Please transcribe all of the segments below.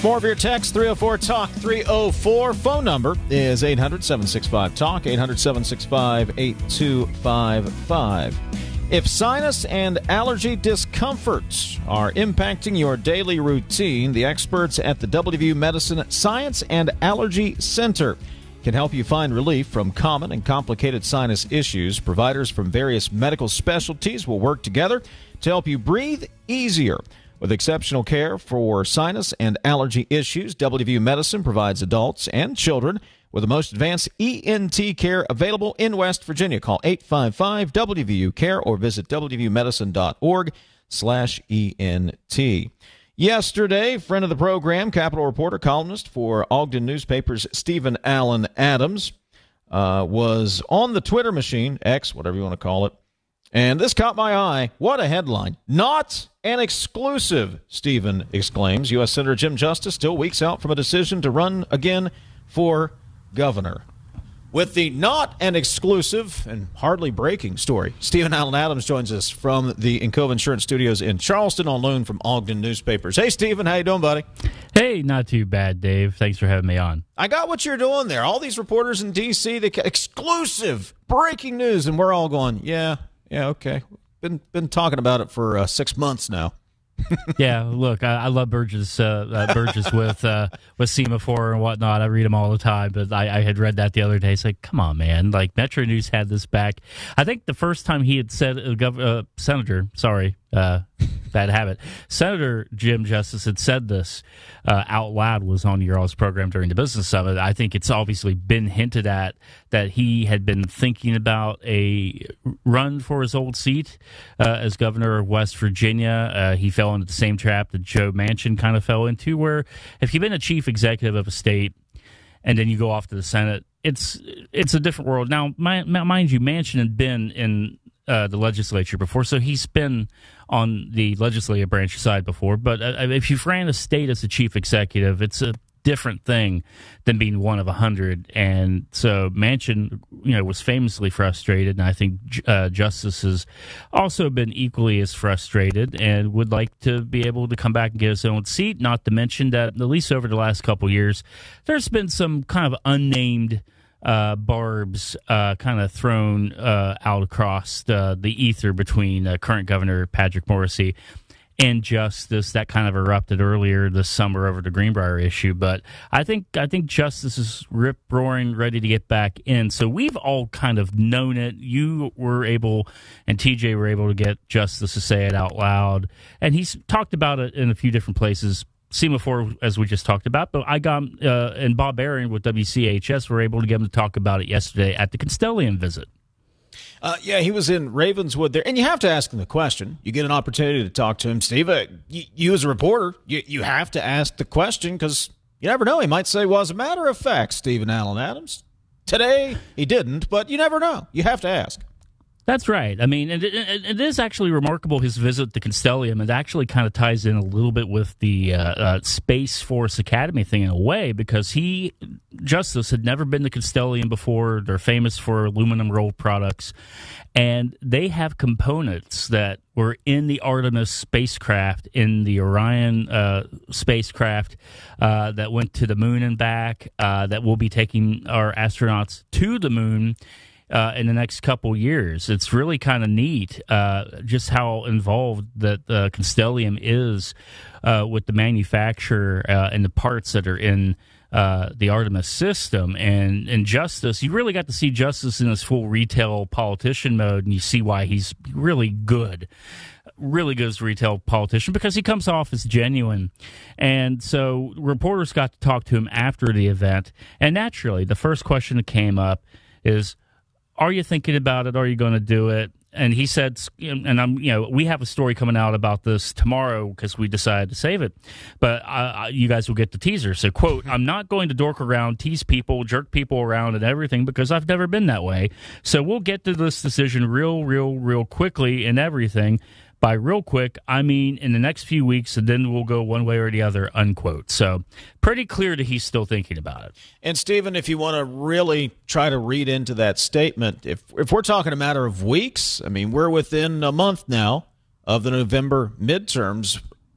More of your text, 304-TALK, 304. Phone number is 800-765-TALK, 800-765-8255. If sinus and allergy discomforts are impacting your daily routine, the experts at the WVU Medicine Science and Allergy Center can help you find relief from common and complicated sinus issues. Providers from various medical specialties will work together to help you breathe easier. With exceptional care for sinus and allergy issues, WVU Medicine provides adults and children with the most advanced ENT care available in West Virginia. Call 855-WVU-CARE or visit wvumedicine.org/ENT. Yesterday, friend of the program, Capitol reporter, columnist for Ogden Newspapers, Stephen Allen Adams, was on the Twitter machine, X, whatever you want to call it, and this caught my eye. What a headline. Not an exclusive, Stephen exclaims. U.S. Senator Jim Justice still weeks out from a decision to run again for governor. With the not an exclusive and hardly breaking story, Stephen Allen Adams joins us from the Encova Insurance Studios in Charleston on loan from Ogden Newspapers. Hey, Stephen, how you doing, buddy? Hey, not too bad, Dave. Thanks for having me on. I got what you're doing there. All these reporters in D.C., exclusive, breaking news, and we're all going, yeah, okay. Been talking about it for 6 months now. Yeah, look, I love Burgess with Semaphore and whatnot. I read them all the time, but I had read that the other day. It's like, come on, man. Like, Metro News had this back. I think the first time he had said, bad habit. Senator Jim Justice had said this out loud was on your all's program during the business summit. I think it's obviously been hinted at that he had been thinking about a run for his old seat as governor of West Virginia. He fell into the same trap that Joe Manchin kind of fell into, where if you've been a chief executive of a state and then you go off to the Senate, it's a different world. Now, mind you, Manchin had been in the legislature before, so he's been on the legislative branch side before. But if you've ran a state as a chief executive, it's a different thing than being one of 100. And so Manchin, was famously frustrated, and I think Justice has also been equally as frustrated and would like to be able to come back and get his own seat. Not to mention that, at least over the last couple of years, there's been some kind of unnamed barbs kind of thrown out across the ether between current Governor Patrick Morrisey and Justice. That kind of erupted earlier this summer over the Greenbrier issue. But I think Justice is rip-roaring, ready to get back in. So we've all kind of known it. You were able, and TJ were able to get Justice to say it out loud. And he's talked about it in a few different places. Semaphore, as we just talked about, but I got and Bob Aaron with WCHS were able to get him to talk about it yesterday at the Constellium visit. He was in Ravenswood there, and you have to ask him the question. You get an opportunity to talk to him, Steve. You as a reporter, you have to ask the question because you never know. He might say, well, as a matter of fact, Stephen Allen Adams, today he didn't, but you never know. You have to ask. That's right. I mean, it is actually remarkable, his visit to Constellium. It actually kind of ties in a little bit with the Space Force Academy thing in a way, because Justice had never been to Constellium before. They're famous for aluminum rolled products, and they have components that were in the Artemis spacecraft, in the Orion spacecraft that went to the moon and back, that will be taking our astronauts to the moon in the next couple years. It's really kind of neat just how involved that Constellium is with the manufacturer and the parts that are in the Artemis system. And Justice, you really got to see Justice in his full retail politician mode, and you see why he's really good as a retail politician, because he comes off as genuine. And so reporters got to talk to him after the event, and naturally the first question that came up is, are you thinking about it? Are you going to do it? And he said, and we have a story coming out about this tomorrow because we decided to save it, but you guys will get the teaser. So, quote, I'm not going to dork around, tease people, jerk people around and everything, because I've never been that way. So we'll get to this decision real quickly and everything. By real quick, I mean in the next few weeks, and then we'll go one way or the other, unquote. So pretty clear that he's still thinking about it. And, Stephen, if you want to really try to read into that statement, if we're talking a matter of weeks, I mean, we're within a month now of the November midterms.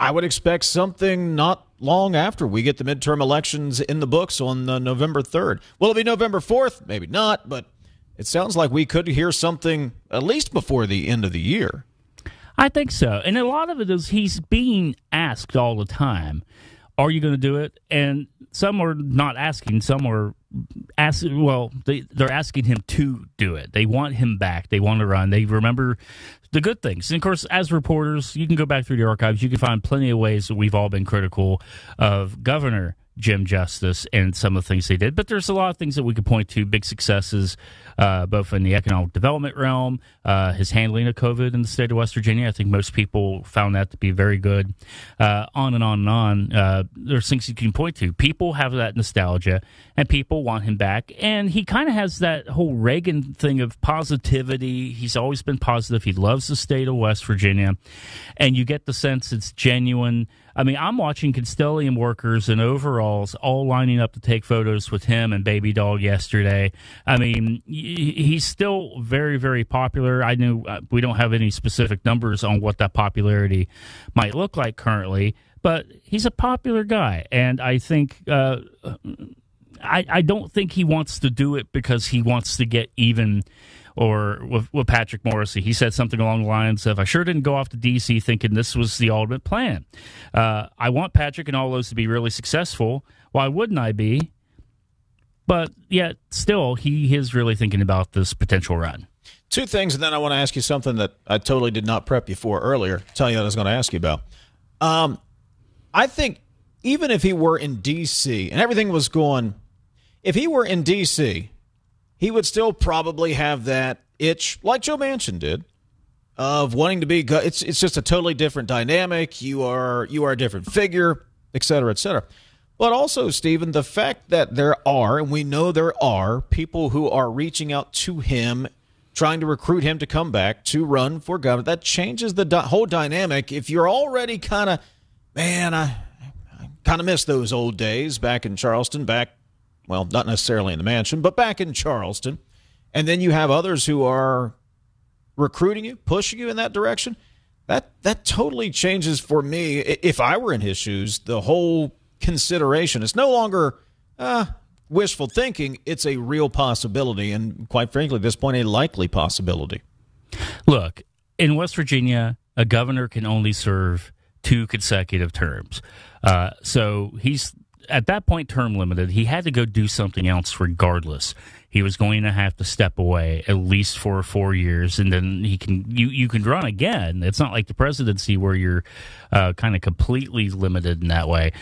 I would expect something not long after we get the midterm elections in the books on November 3rd. Will it be November 4th? Maybe not, but it sounds like we could hear something at least before the end of the year. I think so. And a lot of it is he's being asked all the time, are you going to do it? And some are not asking. Some are asking. Well, they're asking him to do it. They want him back. They want to run. They remember the good things. And, of course, as reporters, you can go back through the archives. You can find plenty of ways that we've all been critical of Governor Jim Justice and some of the things they did. But there's a lot of things that we could point to, big successes, both in the economic development realm, his handling of COVID in the state of West Virginia. I think most people found that to be very good. On and on and on. There's things you can point to. People have that nostalgia, and people want him back. And he kind of has that whole Reagan thing of positivity. He's always been positive. He loves the state of West Virginia. And you get the sense it's genuine. I mean, I'm watching Constellium workers in overalls all lining up to take photos with him and Baby Dog yesterday. I mean, he's still very, very popular. I knew we don't have any specific numbers on what that popularity might look like currently, but he's a popular guy. And I think I don't think he wants to do it because he wants to get even or with Patrick Morrisey. He said something along the lines of, I sure didn't go off to D.C. thinking this was the ultimate plan. I want Patrick and all those to be really successful. Why wouldn't I be? But yet, still, he is really thinking about this potential run. Two things, and then I want to ask you something that I totally did not prep you for earlier. Tell you what I was going to ask you about. I think even if he were in D.C. and everything was going, if he were in D.C., he would still probably have that itch, like Joe Manchin did, of wanting to be. It's just a totally different dynamic. You are a different figure, et cetera, et cetera. But also, Stephen, the fact that there are, and we know there are, people who are reaching out to him, trying to recruit him to come back to run for governor, that changes the whole dynamic. If you're already kind of, man, I kind of miss those old days back in Charleston, well, not necessarily in the mansion, but back in Charleston. And then you have others who are recruiting you, pushing you in that direction. That totally changes for me, if I were in his shoes, the whole consideration. It's no longer wishful thinking. It's a real possibility, and quite frankly, at this point, a likely possibility. Look, in West Virginia, a governor can only serve 2 consecutive terms. So he's at that point term limited. He had to go do something else regardless. He was going to have to step away at least for 4 years, and then you can run again. It's not like the presidency where you're kind of completely limited in that way.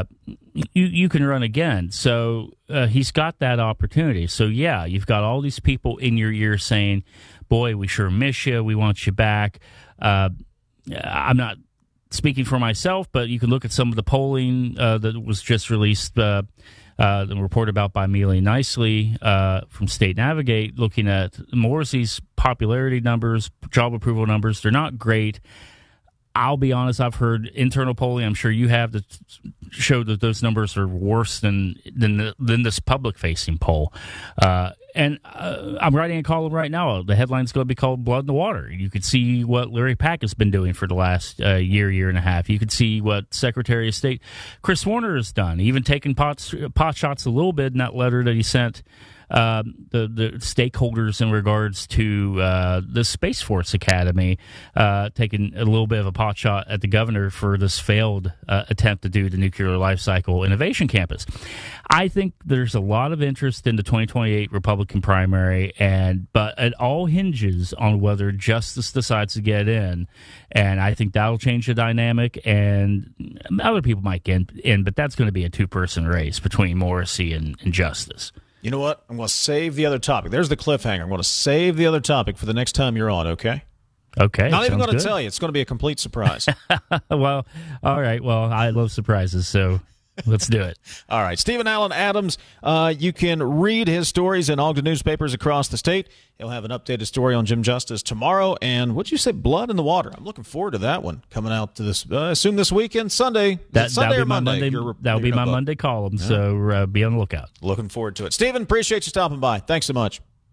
You can run again. So he's got that opportunity. So, yeah, you've got all these people in your ear saying, boy, we sure miss you. We want you back. I'm not speaking for myself, but you can look at some of the polling that was just released, reported about by Mealy Nicely from State Navigate, looking at Morrissey's popularity numbers, job approval numbers. They're not great. I'll be honest, I've heard internal polling, I'm sure you have, that show that those numbers are worse than this public-facing poll. And I'm writing a column right now. The headline's going to be called Blood in the Water. You could see what Larry Pack has been doing for the last year and a half. You could see what Secretary of State Chris Warner has done, even taking pot shots a little bit in that letter that he sent the stakeholders in regards to the Space Force Academy, taking a little bit of a pot shot at the governor for this failed attempt to do the Nuclear Life Cycle Innovation Campus. I think there's a lot of interest in the 2028 Republican primary, but it all hinges on whether Justice decides to get in, and I think that'll change the dynamic, and other people might get in, but that's going to be a two-person race between Morrissey and Justice. You know what? I'm going to save the other topic. There's the cliffhanger. I'm going to save the other topic for the next time you're on, okay? Okay. Not even going to tell you. It's going to be a complete surprise. Well, all right. Well, I love surprises, so let's do it. All right. Stephen Allen Adams, you can read his stories in Ogden newspapers across the state. He'll have an updated story on Jim Justice tomorrow. And what'd you say, Blood in the Water? I'm looking forward to that one coming out to this, assume this weekend, Sunday. Sunday or Monday? That'll be my Monday column, so be on the lookout. Looking forward to it. Stephen, appreciate you stopping by. Thanks so much.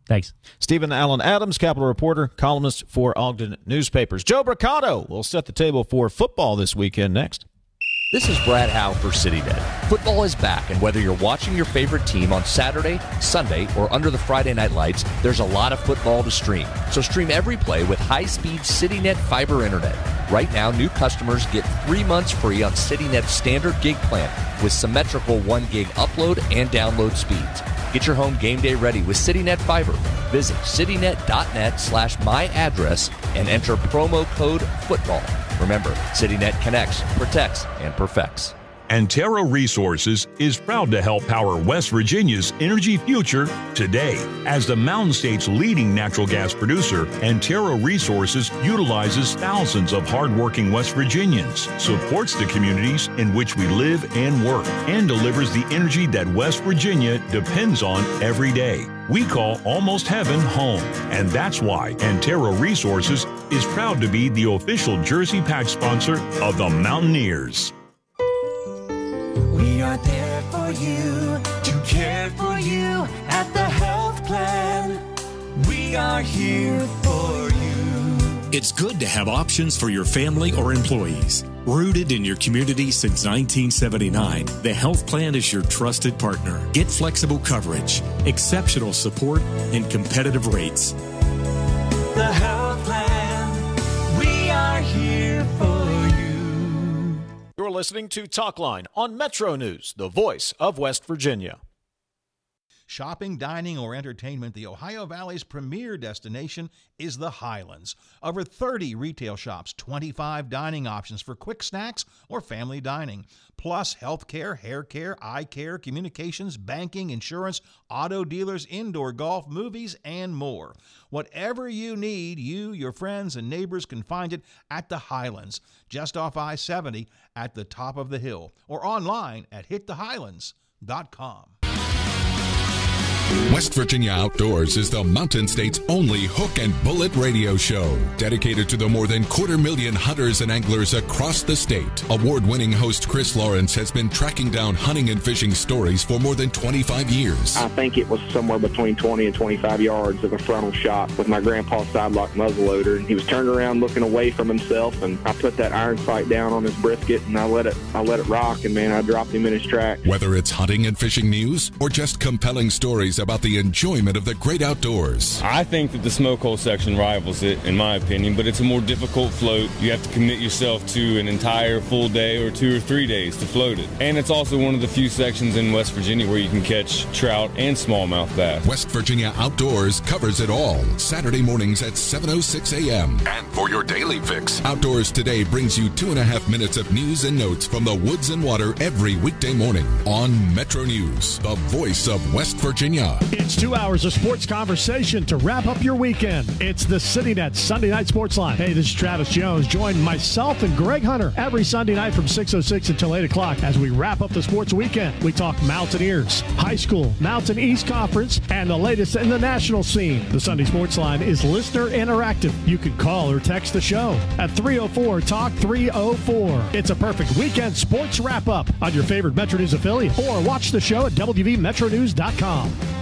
Thanks. Stephen Allen Adams, Capitol reporter, columnist for Ogden Newspapers. Joe Bricado will set the table for football this weekend next. This is Brad Howe for CityNet. Football is back, and whether you're watching your favorite team on Saturday, Sunday, or under the Friday night lights, there's a lot of football to stream. So stream every play with high-speed CityNet fiber internet. Right now, new customers get 3 months free on CityNet's standard gig plan with symmetrical 1 gig upload and download speeds. Get your home game day ready with CityNet Fiber. Visit citynet.net/myaddress and enter promo code FOOTBALL. Remember, CityNet connects, protects, and perfects. Antero Resources is proud to help power West Virginia's energy future today. As the Mountain State's leading natural gas producer, Antero Resources utilizes thousands of hardworking West Virginians, supports the communities in which we live and work, and delivers the energy that West Virginia depends on every day. We call Almost Heaven home, and that's why Antero Resources is proud to be the official jersey patch sponsor of the Mountaineers. We are there for you, to care for you at the health plan. We are here for you. It's good to have options for your family or employees. Rooted in your community since 1979, the health plan is your trusted partner. Get flexible coverage, exceptional support, and competitive rates. The health plan, we are here for you. You're listening to Talkline on Metro News, the voice of West Virginia. Shopping, dining, or entertainment, the Ohio Valley's premier destination is the Highlands. Over 30 retail shops, 25 dining options for quick snacks or family dining, plus healthcare, hair care, eye care, communications, banking, insurance, auto dealers, indoor golf, movies, and more. Whatever you need, you, your friends, and neighbors can find it at the Highlands, just off I-70 at the top of the hill, or online at hitthehighlands.com. West Virginia Outdoors is the Mountain State's only hook and bullet radio show dedicated to the more than 250,000 hunters and anglers across the state. Award-winning host Chris Lawrence has been tracking down hunting and fishing stories for more than 25 years. I think it was somewhere between 20 and 25 yards of a frontal shot with my grandpa's sidelock muzzleloader, and he was turned around looking away from himself, and I put that iron sight down on his brisket, and I let it rock, and man, I dropped him in his track. Whether it's hunting and fishing news or just compelling stories about the enjoyment of the great outdoors. I think that the smoke hole section rivals it, in my opinion, but it's a more difficult float. You have to commit yourself to an entire full day or 2 or 3 days to float it. And it's also one of the few sections in West Virginia where you can catch trout and smallmouth bass. West Virginia Outdoors covers it all. Saturday mornings at 7:06 a.m. And for your daily fix, Outdoors Today brings you 2.5 minutes of news and notes from the woods and water every weekday morning on Metro News, the voice of West Virginia. It's 2 hours of sports conversation to wrap up your weekend. It's the CityNet Sunday Night Sports Line. Hey, this is Travis Jones. Join myself and Greg Hunter every Sunday night from 6:06 until 8 o'clock as we wrap up the sports weekend. We talk Mountaineers, high school, Mountain East Conference, and the latest in the national scene. The Sunday Sports Line is listener interactive. You can call or text the show at 304-TALK-304. It's a perfect weekend sports wrap-up on your favorite Metro News affiliate, or watch the show at WVMetronews.com.